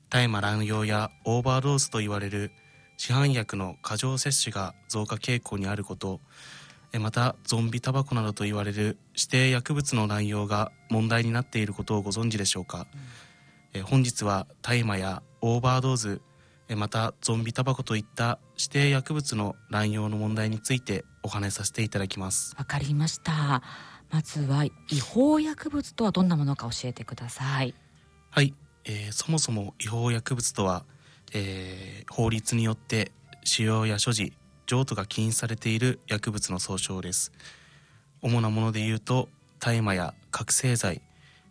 大麻乱用やオーバードーズと言われる市販薬の過剰摂取が増加傾向にあること、またゾンビタバコなどと言われる指定薬物の乱用が問題になっていることをご存知でしょうか。本日は大麻やオーバードーズ、またゾンビタバコといった指定薬物の乱用の問題についてお話しさせていただきます。 わかりました。まずは違法薬物とはどんなものか教えてください。 はい、そもそも違法薬物とは、法律によって使用や所持、譲渡が禁止されている薬物の総称です。主なもので言うと大麻や覚醒剤、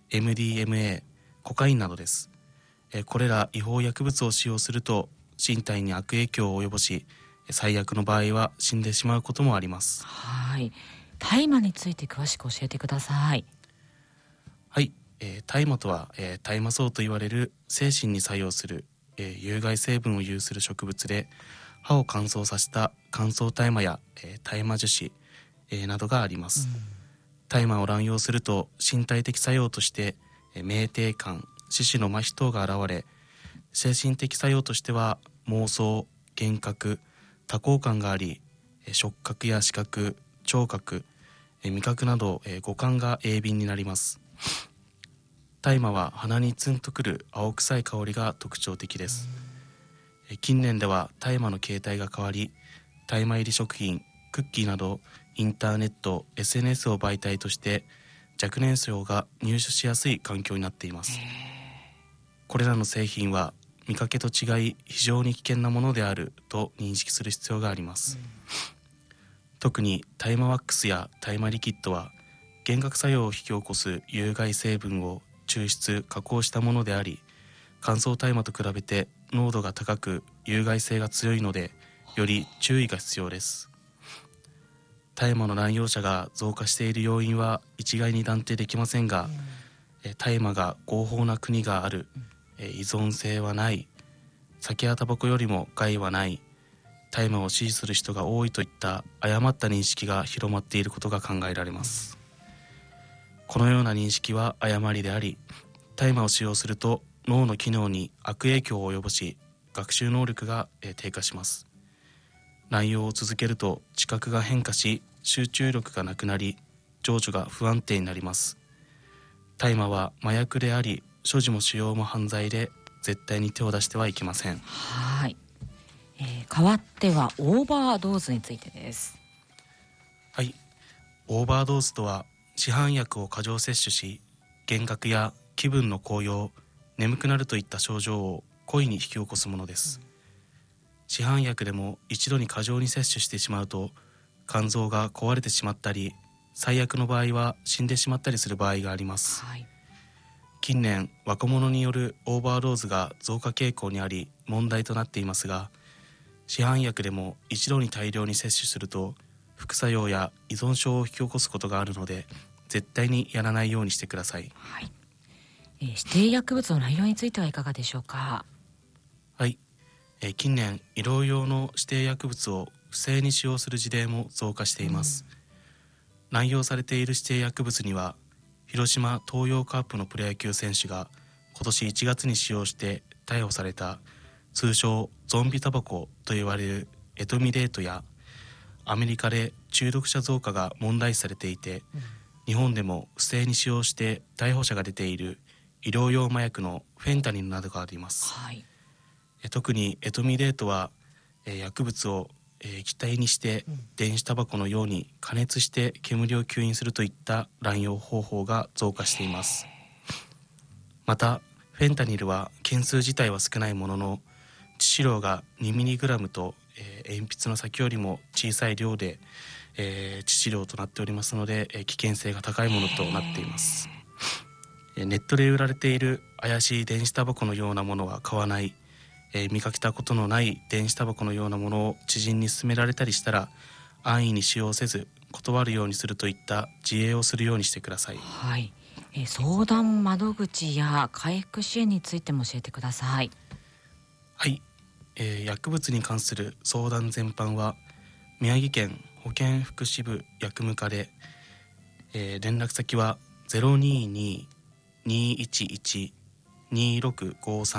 MDMA、 コカインなどです。これら違法薬物を使用すると身体に悪影響を及ぼし、最悪の場合は死んでしまうこともあります。 はい。大麻について詳しく教えてください。 はい、大麻とは、大麻草と言われる精神に作用する、有害成分を有する植物で、歯を乾燥させた乾燥大麻や、大麻樹脂、などがあります。大麻を乱用すると身体的作用として、酩酊感、四肢の麻痺等が現れ、精神的作用としては妄想、幻覚、多幸感があり、触覚や視覚、聴覚、味覚など、五感が鋭敏になります。大麻は鼻にツンとくる青臭い香りが特徴的です。近年では大麻の形態が変わり、大麻入り食品、クッキーなどインターネット、SNS を媒体として若年層が入手しやすい環境になっています。これらの製品は見かけと違い非常に危険なものであると認識する必要があります。特に大麻ワックスや大麻リキッドは幻覚作用を引き起こす有害成分を抽出・加工したものであり、乾燥大麻と比べて濃度が高く有害性が強いので、より注意が必要です。大麻の乱用者が増加している要因は一概に断定できませんが、大麻が合法な国がある、依存性はない、酒やタバコよりも害はない、大麻を支持する人が多いといった誤った認識が広まっていることが考えられます。このような認識は誤りであり、大麻を使用すると脳の機能に悪影響を及ぼし、学習能力が低下します。乱用を続けると知覚が変化し、集中力がなくなり、情緒が不安定になります。大麻は麻薬であり、所持も使用も犯罪で、絶対に手を出してはいけません。 はい。代わってはオーバードーズについてです。 はい、オーバードーズとは市販薬を過剰摂取し、幻覚や気分の高揚、眠くなるといった症状を故意に引き起こすものです。市販薬でも一度に過剰に摂取してしまうと肝臓が壊れてしまったり、最悪の場合は死んでしまったりする場合があります。 はい。 近年若者によるオーバードーズが増加傾向にあり問題となっていますが、市販薬でも一度に大量に摂取すると副作用や依存症を引き起こすことがあるので、絶対にやらないようにしてください。 はい。指定薬物の乱用についてはいかがでしょうか。 はい、近年医療用の指定薬物を不正に使用する事例も増加しています。乱用されている指定薬物には、広島東洋カープのプロ野球選手が今年1月に使用して逮捕された通称ゾンビタバコと言われるエトミレートや、アメリカで中毒者増加が問題視されていて、日本でも不正に使用して逮捕者が出ている医療用麻薬のフェンタニルなどがあります。 はい。 特にエトミレートは、薬物を液体にして電子タバコのように加熱して煙を吸引するといった乱用方法が増加しています。またフェンタニルは件数自体は少ないものの、致死量が 2mg と、鉛筆の先よりも小さい量で、致死量となっておりますので、危険性が高いものとなっています。ネットで売られている怪しい電子タバコのようなものは買わない、見かけたことのない電子タバコのようなものを知人に勧められたりしたら、安易に使用せず断るようにするといった自衛をするようにしてください。 はい。相談窓口や回復支援についても教えてください。 はい、薬物に関する相談全般は宮城県保健福祉部薬務課で、連絡先は022-211-2653